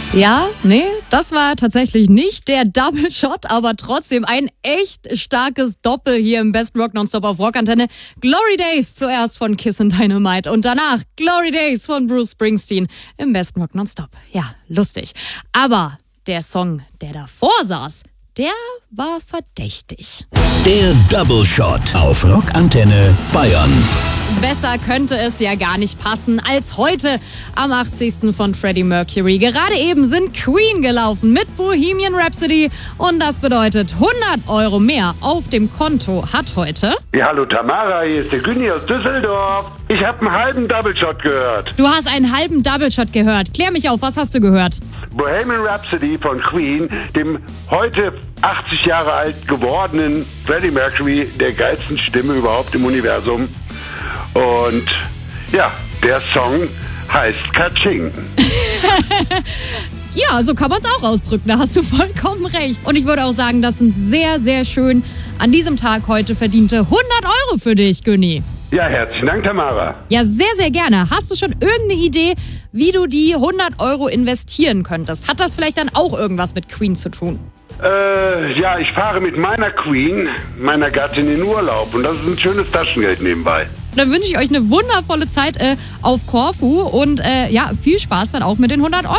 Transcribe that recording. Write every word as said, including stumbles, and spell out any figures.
Ja, nee, das war tatsächlich nicht der Double Shot, aber trotzdem ein echt starkes Doppel hier im Best Rock Nonstop auf Rockantenne. Glory Days zuerst von Kiss and Dynamite und danach Glory Days von Bruce Springsteen im Best Rock Nonstop. Ja, lustig. Aber der Song, der davor saß, der war verdächtig. Der Double Shot auf Rockantenne Bayern. Besser könnte es ja gar nicht passen als heute am achtzigsten von Freddie Mercury. Gerade eben sind Queen gelaufen mit Bohemian Rhapsody und das bedeutet hundert Euro mehr auf dem Konto hat heute. Ja, hallo Tamara, hier ist der Günni aus Düsseldorf. Ich habe einen halben Double Shot gehört. Du hast einen halben Double Shot gehört. Klär mich auf, was hast du gehört? Bohemian Rhapsody von Queen, dem heute achtzig Jahre alt gewordenen Freddie Mercury, der geilsten Stimme überhaupt im Universum. Und ja, der Song heißt Kaching. Ja, so kann man es auch ausdrücken, da hast du vollkommen recht. Und ich würde auch sagen, das sind sehr, sehr schön an diesem Tag heute verdiente hundert Euro für dich, Günni. Ja, herzlichen Dank, Tamara. Ja, sehr, sehr gerne. Hast du schon irgendeine Idee, wie du die hundert Euro investieren könntest? Hat das vielleicht dann auch irgendwas mit Queen zu tun? Äh, ja, ich fahre mit meiner Queen, meiner Gattin, in Urlaub. Und das ist ein schönes Taschengeld nebenbei. Dann wünsche ich euch eine wundervolle Zeit äh, auf Korfu und äh, ja, viel Spaß dann auch mit den hundert Euro.